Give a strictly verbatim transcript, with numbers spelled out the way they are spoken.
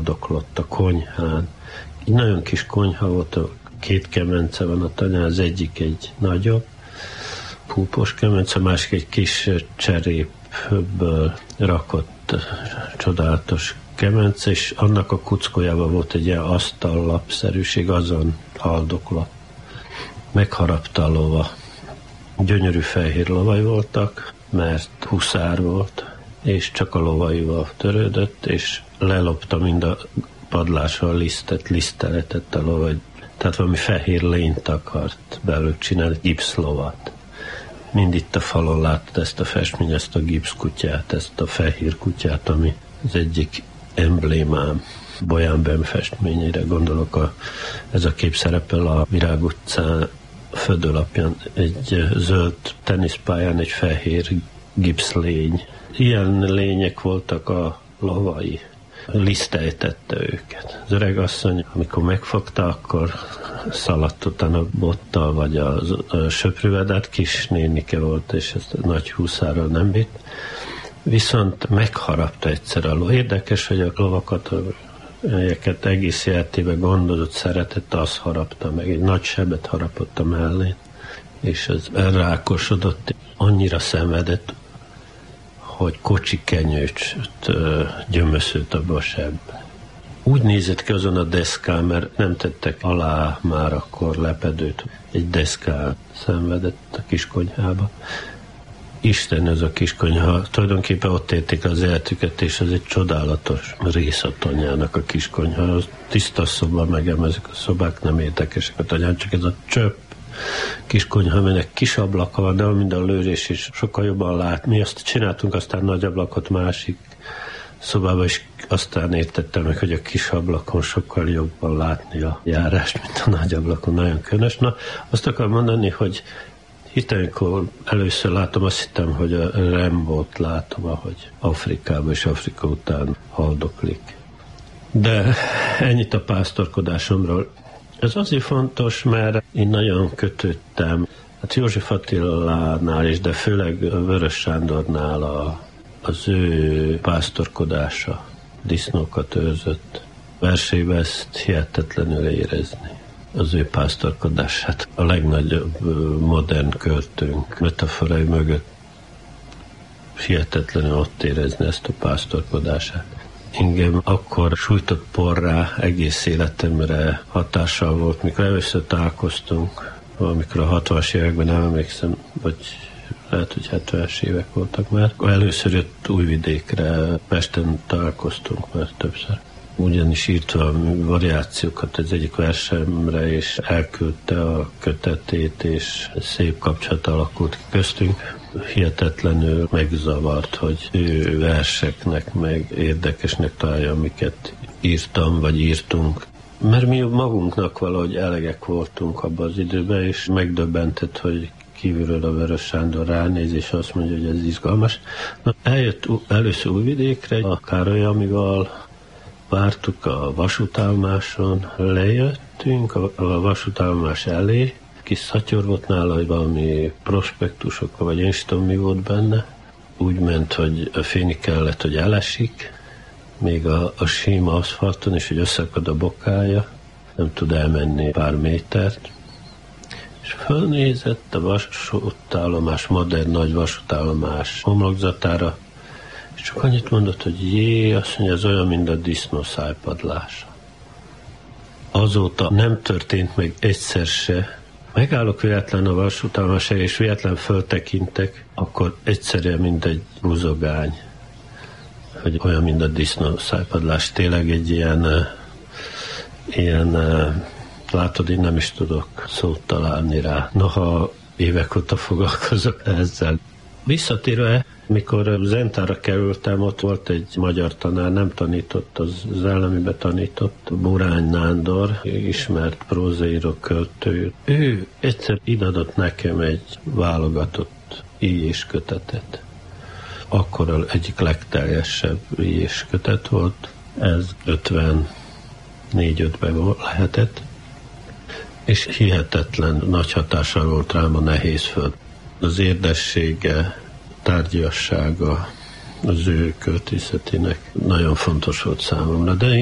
haldoklott a konyhán. Egy nagyon kis konyha volt, két kemence van a tanyán, az egyik egy nagyobb, púpos kemence, másik egy kis cserépből rakott csodálatos kemence, és annak a kuckójában volt egy ilyen asztallapszerűség, azon haldoklott. Megharapta a lova. Gyönyörű fehér lovai voltak, mert huszár volt, és csak a lovaival törődött, és lelopta mind a padlásra a lisztet, liszteletett a lovai. Tehát valami fehér lényt akart belőle csinálni, gipszlovat. Mind itt a falon láttad ezt a festményt, ezt a gipszkutyát, ezt a fehér kutyát, ami az egyik emblémám. Bolyán Ben festményére gondolok, a, ez a kép szerepel a Virág utcán földölapján, egy zöld teniszpályán egy fehér gipszlény. Ilyen lények voltak a lovai. Liszteltette őket. Az öreg asszony, amikor megfogta, akkor szaladt utána bottal, vagy a, a söprűvedát, kis nénike volt, és ezt a nagy húszárral nem bírt. Viszont megharapta egyszer a ló. Érdekes, hogy a lovakat, amelyeket egész életében gondozott, szeretett, az harapta meg. Egy nagy sebet harapott a mellén, és az elrákosodott, annyira szenvedett, hogy kocsi kenyőt gyömöszölt abba a sebbe. Úgy nézett ki azon a deszkán, mert nem tettek alá már akkor lepedőt. Egy deszkán szenvedett a kiskonyhába. Isten, ez a kiskonyha, tulajdonképpen ott érték az életüket, és ez egy csodálatos rész a tanyának a kiskonyha. Az tiszta szoba, meg ezek a szobák nem érdekesek a tanyán, csak ez a csöpp kiskonyha, aminek kis ablaka van, de mind a lőrés is sokkal jobban lát. Mi azt csináltunk aztán nagy ablakot másik szobába, és aztán értettem meg, hogy a kis ablakon sokkal jobban látni a járást, mint a nagy ablakon. Nagyon különös. Na, azt akarom mondani, hogy hirtelen, amikor először látom, azt hittem, hogy a Rembót látom, ahogy Afrikában és Afrika után haldoklik. De ennyit a pásztorkodásomról. Ez azért fontos, mert én nagyon kötődtem, hát József Attilánál is, de főleg Vörös Sándornál a, az ő pásztorkodása, disznókat őrzött. Verseiben ezt hihetetlenül érezni, az ő pásztorkodását. A legnagyobb modern költőnk metaforai mögött hihetetlenül ott érezni ezt a pásztorkodását. Engem akkor sújtott porrá, egész életemre hatással volt, mikor először találkoztunk, valamikor a hatvanas években, nem emlékszem, vagy lehet, hogy hetvenes évek voltak már. Először jött Újvidékre, Pesten találkoztunk már többször. Ugyanis írt valami variációkat az egyik versemre, és elküldte a kötetét, és szép kapcsolat alakult ki köztünk. Hihetetlenül megzavart, hogy ő verseknek meg érdekesnek találja, amiket írtam, vagy írtunk. Mert mi magunknak valahogy elegek voltunk abban az időben, és megdöbbentett, hogy kívülről a Vörös Sándor ránéz, és azt mondja, hogy ez izgalmas. Na, eljött először Újvidékre, a Károly Amival vártuk a vasútállomáson, lejöttünk a, a vasútállomás elé, kis szatyor volt nála, hogy valami prospektusokkal, vagy én is tudom, mi volt benne. Úgy ment, hogy félni kellett, hogy elesik, még a, a sima aszfalton, és hogy összeakad a bokája, nem tud elmenni pár métert. És fölnézett a vasútállomás, modern nagy vasútállomás homlokzatára, és csak annyit mondott, hogy jé, azt mondja, ez olyan, mint a disznó szájpadlása. Azóta nem történt meg egyszer se. Megállok véletlen a vasútállomásra, és véletlen föltekintek, akkor egyszerűen, mint egy buzogány. Hogy olyan, mint a disznó szájpadlás. Tényleg egy ilyen, ilyen, látod, én nem is tudok szót találni rá. Noha évek óta foglalkozok ezzel. Visszatérve, mikor Zentára kerültem, ott volt egy magyar tanár, nem tanított, az Zellemibe tanított, Burány Nándor, ismert prózaíró költő. Ő egyszer idadott nekem egy válogatott íjés kötetet. Akkor egyik legteljesebb íjés kötet volt, ez ötvennégy-ötben lehetett, és hihetetlen nagy hatással volt rám a Nehézföld. Az érdessége, tárgyassága az ő költészetének nagyon fontos volt számomra, de